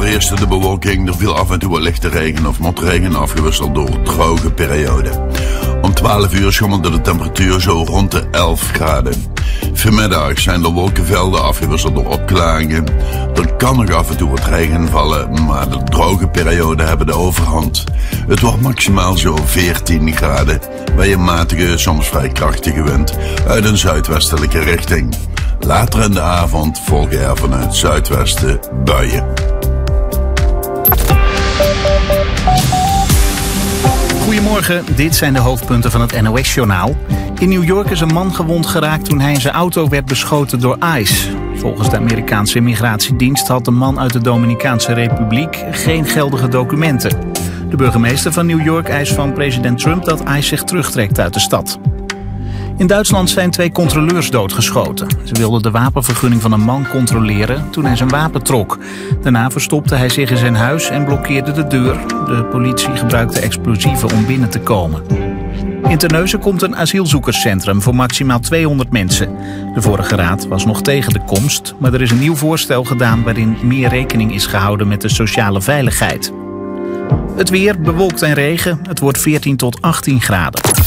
overheerste de bewolking. Er viel af en toe wat lichte regen of motregen, afgewisseld door droge perioden. Om 12 uur schommelde de temperatuur zo rond de 11 graden. Vanmiddag zijn er wolkenvelden afgewisseld door opklaringen. Er kan nog af en toe wat regen vallen, maar de droge perioden hebben de overhand. Het wordt maximaal zo 14 graden, bij een matige, soms vrij krachtige wind uit een zuidwestelijke richting. Later in de avond volgen er vanuit het zuidwesten buien. Goedemorgen, dit zijn de hoofdpunten van het NOS-journaal. In New York is een man gewond geraakt toen hij in zijn auto werd beschoten door ICE. Volgens de Amerikaanse immigratiedienst had de man uit de Dominicaanse Republiek geen geldige documenten. De burgemeester van New York eist van president Trump dat ICE zich terugtrekt uit de stad. In Duitsland zijn 2 controleurs doodgeschoten. Ze wilden de wapenvergunning van een man controleren toen hij zijn wapen trok. Daarna verstopte hij zich in zijn huis en blokkeerde de deur. De politie gebruikte explosieven om binnen te komen. In Terneuzen komt een asielzoekerscentrum voor maximaal 200 mensen. De vorige raad was nog tegen de komst, maar er is een nieuw voorstel gedaan waarin meer rekening is gehouden met de sociale veiligheid. Het weer bewolkt en regen. Het wordt 14 tot 18 graden.